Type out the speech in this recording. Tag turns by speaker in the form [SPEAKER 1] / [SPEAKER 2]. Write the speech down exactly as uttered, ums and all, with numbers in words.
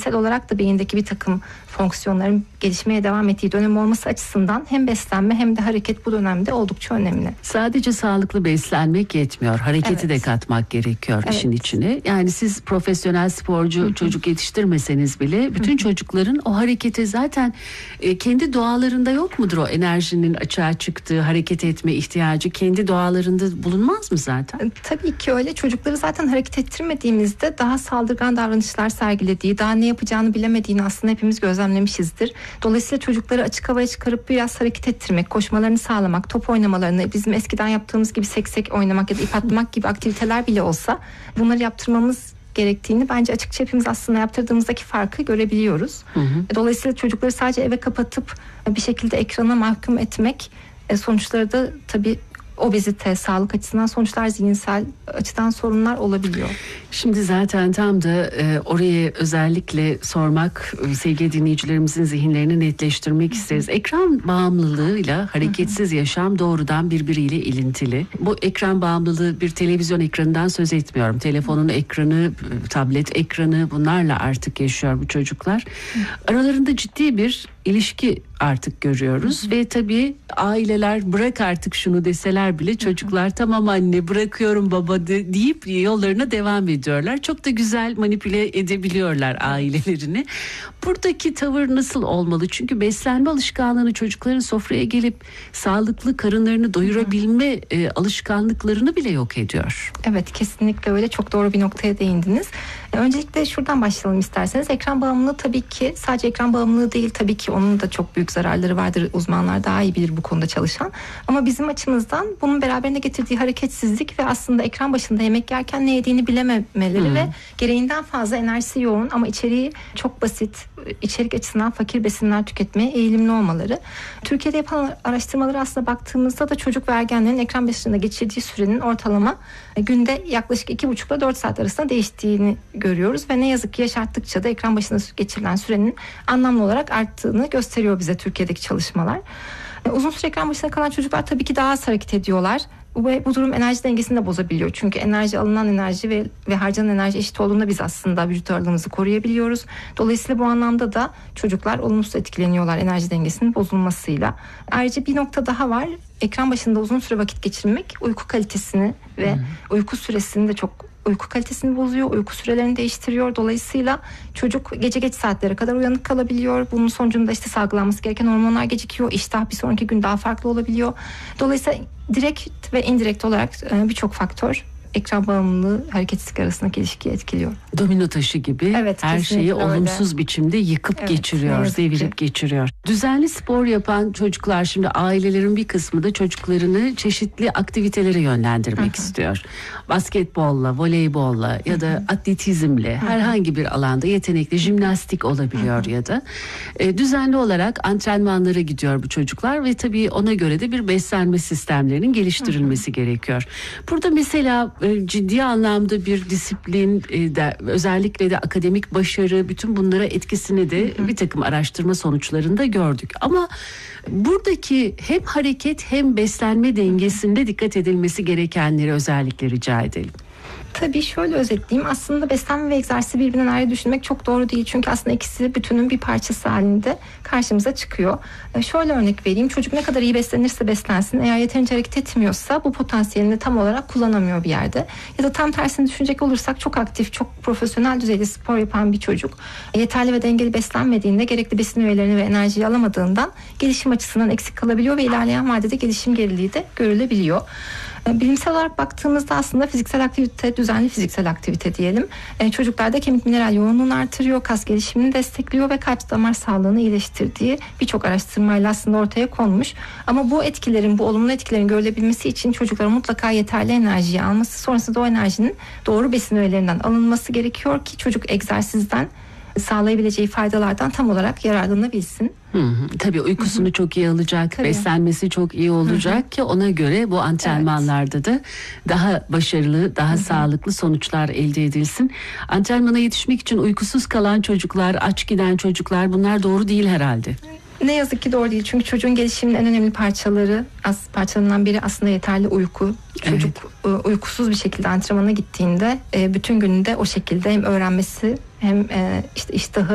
[SPEAKER 1] zihinsel olarak da beyindeki bir takım fonksiyonların gelişmeye devam ettiği dönem olması açısından hem beslenme hem de hareket bu dönemde oldukça önemli.
[SPEAKER 2] Sadece sağlıklı beslenmek yetmiyor. Hareketi
[SPEAKER 1] Evet.
[SPEAKER 2] de katmak gerekiyor
[SPEAKER 1] Evet.
[SPEAKER 2] işin içine. Yani siz profesyonel sporcu
[SPEAKER 1] Hı hı.
[SPEAKER 2] çocuk yetiştirmeseniz bile bütün hı hı. çocukların o hareketi zaten e, kendi doğalarında yok mudur, o enerjinin açığa çıktığı hareket etme ihtiyacı kendi doğalarında bulunmaz mı zaten?
[SPEAKER 1] Tabii ki öyle. Çocukları zaten hareket ettirmediğimizde daha saldırgan davranışlar sergilediği, daha ne yapacağını bilemediğini aslında hepimiz gözlemlemişizdir. Dolayısıyla çocukları açık havaya çıkarıp biraz hareket ettirmek, koşmalarını sağlamak, top oynamalarını, bizim eskiden yaptığımız gibi seksek oynamak ya da ip atmak gibi aktiviteler bile olsa bunları yaptırmamız gerektiğini bence açıkça hepimiz aslında yaptırdığımızdaki farkı görebiliyoruz. Hı hı. Dolayısıyla çocukları sadece eve kapatıp bir şekilde ekrana mahkum etmek sonuçları da tabii obezite, sağlık açısından sonuçlar, zihinsel açıdan sorunlar olabiliyor.
[SPEAKER 2] Şimdi zaten tam da e, oraya özellikle sormak, e, sevgili dinleyicilerimizin zihinlerini netleştirmek Hı-hı. isteriz. Ekran bağımlılığıyla hareketsiz Hı-hı. yaşam doğrudan birbiriyle ilintili. Bu ekran bağımlılığı, bir televizyon ekranından söz etmiyorum. Telefonun ekranı, tablet ekranı, bunlarla artık yaşıyor bu çocuklar. Hı-hı. Aralarında ciddi bir ilişki artık görüyoruz Hı-hı. ve tabii aileler bırak artık şunu deseler bile çocuklar Hı-hı. tamam anne bırakıyorum baba de, deyip yollarına devam ediyorlar. Çok da güzel manipüle edebiliyorlar ailelerini. Buradaki tavır nasıl olmalı? Çünkü beslenme alışkanlığını, çocukların sofraya gelip sağlıklı karınlarını doyurabilme e, alışkanlıklarını bile yok ediyor.
[SPEAKER 1] Evet, kesinlikle öyle. Çok doğru bir noktaya değindiniz. Öncelikle şuradan başlayalım isterseniz. Ekran bağımlılığı tabii ki sadece ekran bağımlılığı değil, tabii ki onun da çok büyük zararları vardır. Uzmanlar daha iyi bilir bu konuda çalışan. Ama bizim açımızdan bunun beraberinde getirdiği hareketsizlik ve aslında ekran başında yemek yerken ne yediğini bilememeleri hmm. ve gereğinden fazla enerjisi yoğun ama içeriği çok basit, içerik açısından fakir besinler tüketmeye eğilimli olmaları. Türkiye'de yapılan araştırmalara aslında baktığımızda da çocuk ve ergenlerin ekran başında geçirdiği sürenin ortalama günde yaklaşık iki buçuk ile dört saat arasında değiştiğini görüyoruz ve ne yazık ki yaş arttıkça da ekran başında geçirilen sürenin anlamlı olarak arttığını gösteriyor bize Türkiye'deki çalışmalar. Uzun süre ekran başında kalan çocuklar tabii ki daha az hareket ediyorlar. Ve bu durum enerji dengesini de bozabiliyor. Çünkü enerji, alınan enerji ve, ve harcanan enerji eşit olduğunda biz aslında vücut ağırlığımızı koruyabiliyoruz. Dolayısıyla bu anlamda da çocuklar olumsuz etkileniyorlar enerji dengesinin bozulmasıyla. Ayrıca bir nokta daha var. Ekran başında uzun süre vakit geçirmek uyku kalitesini ve hmm. uyku süresini de çok uyku kalitesini bozuyor, uyku sürelerini değiştiriyor. Dolayısıyla çocuk gece geç saatlere kadar uyanık kalabiliyor. Bunun sonucunda işte salgılanması gereken hormonlar gecikiyor. İştah bir sonraki gün daha farklı olabiliyor. Dolayısıyla direkt ve indirekt olarak birçok faktör ekran bağımlılığı hareketsizlik arasındaki ilişkiyi etkiliyor.
[SPEAKER 2] Domino taşı gibi
[SPEAKER 1] evet,
[SPEAKER 2] her şeyi
[SPEAKER 1] öyle.
[SPEAKER 2] olumsuz biçimde yıkıp evet, geçiriyor, devirip geçiriyor. Düzenli spor yapan çocuklar, şimdi ailelerin bir kısmı da çocuklarını çeşitli aktivitelere yönlendirmek Hı-hı. istiyor. Basketbolla, voleybolla ya da Hı-hı. atletizmle Hı-hı. herhangi bir alanda yetenekli, jimnastik olabiliyor Hı-hı. ya da e, düzenli olarak antrenmanlara gidiyor bu çocuklar ve tabii ona göre de bir beslenme sistemlerinin geliştirilmesi Hı-hı. gerekiyor. Burada mesela ciddi anlamda bir disiplin, de, özellikle de akademik başarı, bütün bunlara etkisini de hı hı. bir takım araştırma sonuçlarında gördük. Ama buradaki hem hareket hem beslenme dengesinde dikkat edilmesi gerekenleri özellikle rica edelim.
[SPEAKER 1] Tabii şöyle özetleyeyim. Aslında beslenme ve egzersizi birbirinden ayrı düşünmek çok doğru değil. Çünkü aslında ikisi bütünün bir parçası halinde karşımıza çıkıyor. Ee, şöyle örnek vereyim. Çocuk ne kadar iyi beslenirse beslensin, eğer yeterince hareket etmiyorsa bu potansiyelini tam olarak kullanamıyor bir yerde. Ya da tam tersini düşünecek olursak çok aktif, çok profesyonel düzeyde spor yapan bir çocuk yeterli ve dengeli beslenmediğinde gerekli besin öğelerini ve enerjiyi alamadığından gelişim açısından eksik kalabiliyor ve ilerleyen vadede gelişim geriliği de görülebiliyor. Bilimsel olarak baktığımızda aslında fiziksel aktivite, düzenli fiziksel aktivite diyelim. E, çocuklarda kemik mineral yoğunluğunu artırıyor, kas gelişimini destekliyor ve kalp damar sağlığını iyileştirdiği birçok araştırmayla aslında ortaya konmuş. Ama bu etkilerin, bu olumlu etkilerin görülebilmesi için çocukların mutlaka yeterli enerjiyi alması, sonrasında o enerjinin doğru besin öğelerinden alınması gerekiyor ki çocuk egzersizden sağlayabileceği faydalardan tam olarak yararlanabilsin.
[SPEAKER 2] Hı hı. Tabii uykusunu hı hı. çok iyi alacak, Tabii. beslenmesi çok iyi olacak hı hı. ki ona göre bu antrenmanlarda evet. da daha başarılı, daha hı hı. sağlıklı sonuçlar elde edilsin. Antrenmana yetişmek için uykusuz kalan çocuklar, aç giden çocuklar, bunlar doğru değil herhalde.
[SPEAKER 1] Ne yazık ki doğru değil. Çünkü çocuğun gelişiminin en önemli parçaları, as, parçalarından biri aslında yeterli uyku. Çocuk evet. uykusuz bir şekilde antrenmana gittiğinde bütün gününde o şekilde hem öğrenmesi hem işte iştahı